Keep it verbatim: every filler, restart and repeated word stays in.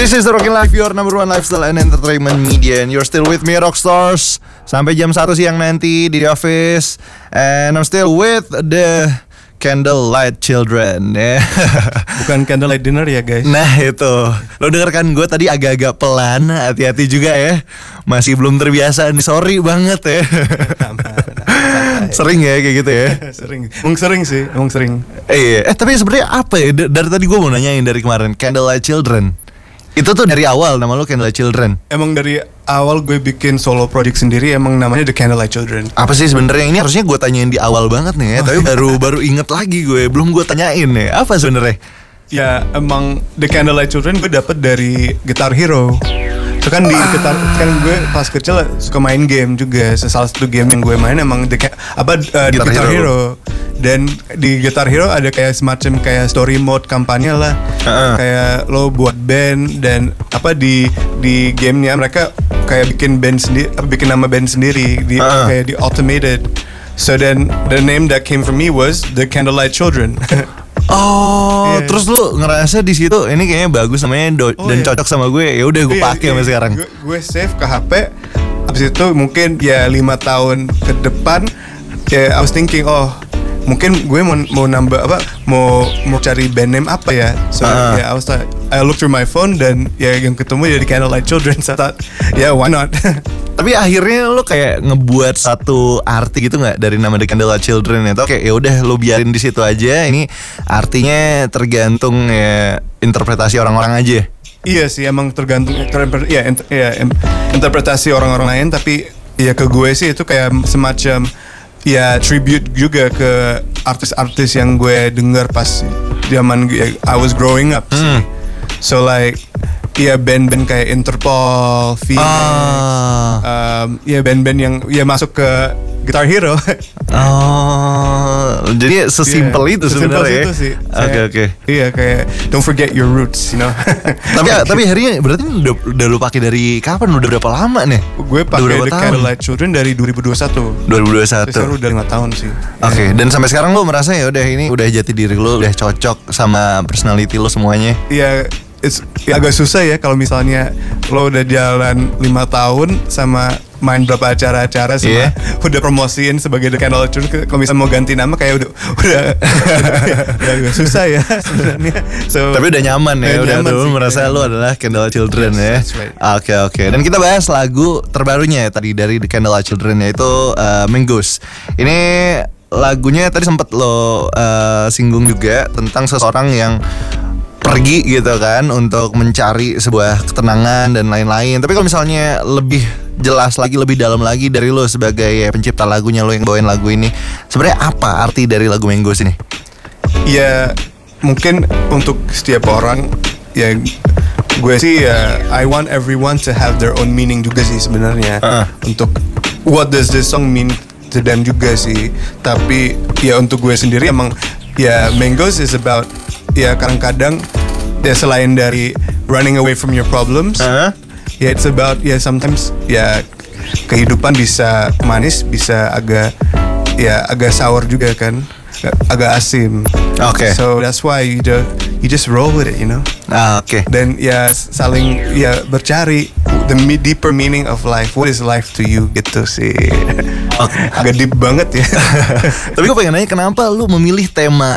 This is the Rockin' Life, your number one lifestyle and entertainment media, and you're still with me, Rockstars, sampai jam satu siang nanti di The Office. And I'm still with the Candlelight Children. Bukan Candlelight Dinner ya guys. Nah itu, lo denger kan gue tadi agak-agak pelan, hati-hati juga ya. Masih belum terbiasa nih, sorry banget ya. Sering ya kayak gitu ya. Sering, emang sering sih, emang sering. Eh, eh tapi sebenarnya apa ya? Dari tadi gue mau nanyain dari kemarin, Candlelight Children. Itu tuh dari awal nama lo Candlelight Children. Emang dari awal gue bikin solo project sendiri emang namanya The Candlelight Children. Apa sih sebenarnya ini harusnya gue tanyain di awal banget nih ya, tapi baru baru inget lagi gue, belum gue tanyain ya. Apa sebenarnya? Ya emang The Candlelight Children gue dapet dari Guitar Hero. Itu kan di Guitar, kan gue pas kecil suka main game juga. Salah satu game yang gue main emang the, apa uh, Guitar, Guitar Hero. Hero. Dan di Guitar Hero ada kayak semacam kayak story mode kampanye lah. Uh-uh. Kayak lo buat band dan apa di di gamenya mereka kayak bikin band sendiri, bikin nama band sendiri di uh-uh. kayak di automated. So then the name that came from me was The Candlelight Children. Oh, yeah. Terus lu ngerasa di situ ini kayaknya bagus namanya do- oh, dan yeah. cocok sama gue. Ya udah gue yeah, pakai yeah. sampai sekarang. Gue, gue save ke H P. Abis itu mungkin ya lima tahun ke depan ya I was thinking oh mungkin gue mau mau nambah apa mau mau cari band name apa ya. So uh. ya yeah, I was like, I looked through my phone dan ya yang ketemu jadi Candlelight Children. So I thought ya yeah, why not. Tapi akhirnya lo kayak ngebuat satu arti gitu nggak dari nama The Candlelight Children itu? Kayak ya udah lo biarin di situ aja. Ini artinya tergantung ya interpretasi orang-orang aja. Iya sih emang tergantung ter- ya, ent- ya interpretasi orang-orang lain. Tapi ya ke gue sih itu kayak semacam ya tribute juga ke artis-artis yang gue dengar pas zaman I was growing up sih. Hmm. So like ya band-band kayak Interpol, Phoenix, ah. um, ya band-band yang ya masuk ke Guitar Hero. Oh, jadi sesimpel yeah, itu sebenarnya. Oke oke. Okay, okay. Iya kayak don't forget your roots, you know. tapi tapi akhirnya berarti udah udah lu pakai dari kapan? Udah berapa lama nih? Gue pakai The Candlelight Children dari dua ribu dua puluh satu. dua ribu dua puluh satu. Sekarang udah lima tahun sih. Oke, okay, yeah. Dan sampai sekarang lu merasa ya udah ini udah jati diri lu, udah cocok sama personality lu semuanya. Iya. It's, ya agak susah ya kalau misalnya lo udah jalan lima tahun sama main berapa acara-acara sama yeah. udah promosiin sebagai The Candlelight Children. Kalau misalnya mau ganti nama kayak udah udah, udah agak susah ya sebenarnya. So, tapi udah nyaman ya, udah dulu merasa lo adalah Candlelight Children yes, ya. Oke right. oke. Okay, okay. Dan kita bahas lagu terbarunya tadi dari The Candlelight Children yaitu uh, Mangoes. Ini lagunya tadi sempat lo uh, singgung juga tentang seseorang yang pergi gitu kan untuk mencari sebuah ketenangan dan lain-lain. Tapi kalau misalnya lebih jelas lagi, lebih dalam lagi dari lo sebagai pencipta lagunya, lo yang bawain lagu ini, sebenarnya apa arti dari lagu Mangoes ini? Ya mungkin untuk setiap orang ya gue sih ya I want everyone to have their own meaning juga sih sebenarnya. Uh-uh. Untuk what does this song mean to them juga sih. Tapi ya untuk gue sendiri emang ya Mangoes is about ya kadang-kadang ya selain dari running away from your problems, uh-huh. ya it's about ya sometimes ya kehidupan bisa manis, bisa agak ya agak sour juga kan, agak asin. Oke. Okay. So that's why you just you just roll with it, you know. Ah, oke. Okay. Dan ya saling ya bercari the deeper meaning of life. What is life to you gitu sih. Okay. Agak deep banget ya. Tapi gue pengen nanya kenapa lu memilih tema